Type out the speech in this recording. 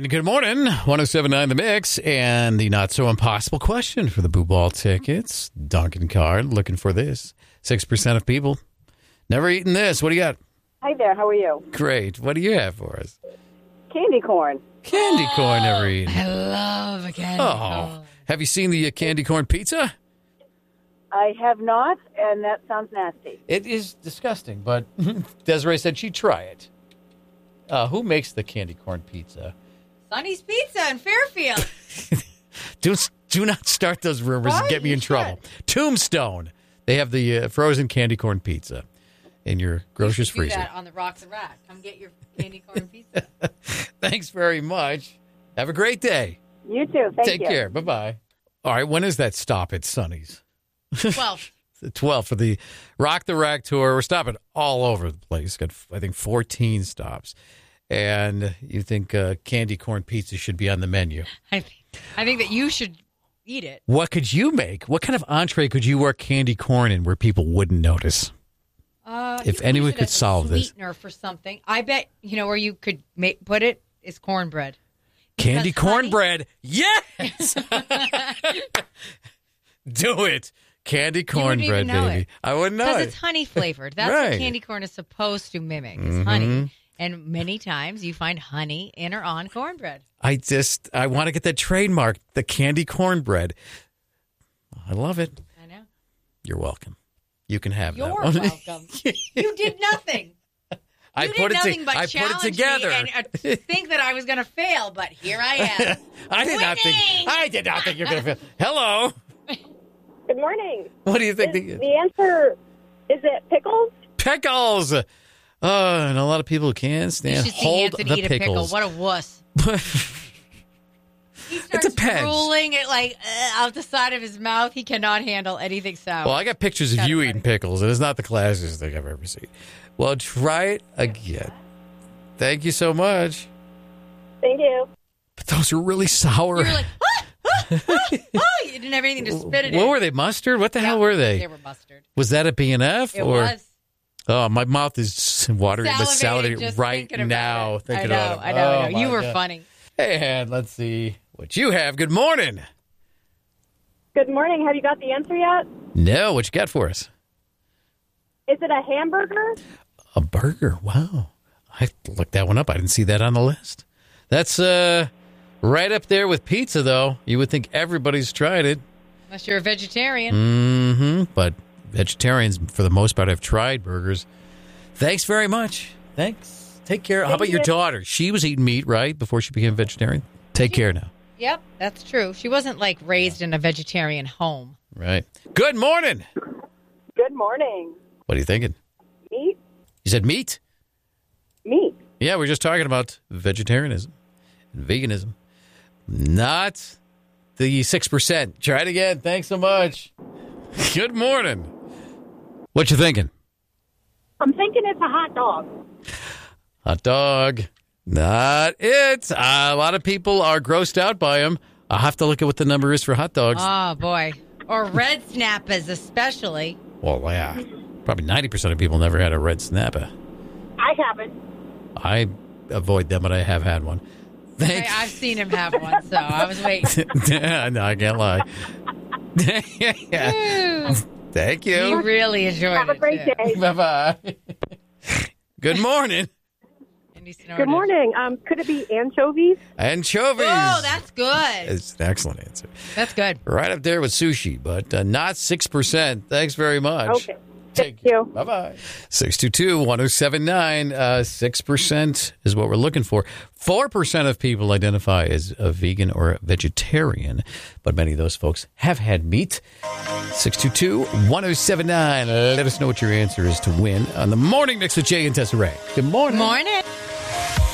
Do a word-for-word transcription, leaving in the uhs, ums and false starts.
Good morning. one oh seven point nine The Mix and the not so impossible question for the Boo Ball tickets. Duncan Card looking for this. six percent of people never eaten this. What do you got? Hi there. How are you? Great. What do you have for us? Candy corn. Candy corn never eaten. I love a candy Oh. corn. Have you seen the uh, candy corn pizza? I have not, and that sounds nasty. It is disgusting, but Desiree said she'd try it. Uh, who makes the candy corn pizza? Sonny's Pizza in Fairfield. Do, do not start those rumors and Why? get me You in should. trouble. Tombstone. They have the uh, frozen candy corn pizza in your grocer's You should do freezer. that on the Rocks and Rack. Come get your candy corn pizza. Thanks very much. Have a great day. You too. Thank Take you. care. Bye-bye. All right, when is that stop at Sonny's? twelve. The twelfth for the Rock the Rack tour. We're stopping all over the place. Got, I think, fourteen stops. And you think uh, candy corn pizza should be on the menu. I think, I think that you should eat it. What could you make? What kind of entree could you work candy corn in where people wouldn't notice? Uh, If you anyone use it could as a solve this. sweetener for something. I bet, you know, where you could make, put it is cornbread. Candy Because honey- cornbread. Yes! Do it. Candy You wouldn't cornbread, even know baby. it. I wouldn't know Because it. it's honey flavored. That's Right. what candy corn is supposed to mimic, is Mhm. honey. And many times you find honey in or on cornbread. I just, I want to get that trademark, the candy cornbread. I love it. I know. You're welcome. You can have You're that one. welcome. You did nothing. I You put did it, nothing to, but I put it challenge together. me and uh, think that I was going to fail, but here I am. I did not think. Winning! I did not think you're going to fail. Hello. Good morning. What do you think? Is, the, the answer, is it pickles? pickles. Oh, and a lot of people can't You stand. should see Hold Hanson the eat a pickle. pickles. What a wuss. He starts depends. drooling it like uh, out the side of his mouth. He cannot handle anything sour. Well, I got pictures of Kinda you funny. eating pickles, and it's not the classiest thing I've ever seen. Well, try it again. Thank you so much. Thank you. But those are really sour. You were like, ah, ah, ah, ah. You didn't have anything to spit it what in. were they? Mustard? What the Yeah, hell were they? They were mustard. Was that a B and F? It or? was. Oh, my mouth is watering, but Salivating salivating just right thinking about now. it. Thinking I know, about it. I know, I Oh, know. You my were God. funny. And let's see what you have. Good morning. Good morning. Have you got the answer yet? No, what you got for us? Is it a hamburger? A burger. Wow. I looked that one up. I didn't see that on the list. That's uh, right up there with pizza, though. You would think everybody's tried it. Unless you're a vegetarian. Mm-hmm. But vegetarians, for the most part, have tried burgers. Thanks very much. Thanks. Take care. How Thank about your you. daughter? She was eating meat, right, before she became a vegetarian? Take care now. Yep, that's true. She wasn't like raised in a vegetarian home. Right. Good morning. Good morning. What are you thinking? Meat? You said meat? Meat. Yeah, we are just talking about vegetarianism and veganism. Not the six percent. Try it again. Thanks so much. Good morning. What you thinking? I'm thinking it's a hot dog. Hot dog. Not it. Uh, a lot of people are grossed out by them. I'll have to look at what the number is for hot dogs. Oh, boy. Or red snappers, especially. Well, yeah. Probably ninety percent of people never had a red snapper. I haven't. I avoid them, but I have had one. I, Thank I've seen him have one, so I was waiting. no, I can't lie. Yeah. Ooh, Thank he you. really enjoyed Have a it, great too. day. Bye-bye. Good morning. And he snorted. Good morning. Um, could it be anchovies? Anchovies. Oh, that's good. It's an excellent answer. That's good. Right up there with sushi, but uh, not six percent. Thanks very much. Okay. Take Thank you. Bye-bye. six two two, one oh seven nine. Uh, six percent is what we're looking for. four percent of people identify as a vegan or a vegetarian, but many of those folks have had meat. six two two, one oh seven nine. Let us know what your answer is to win on the Morning Mix with Jay and Tessa Ray. Good morning. Morning.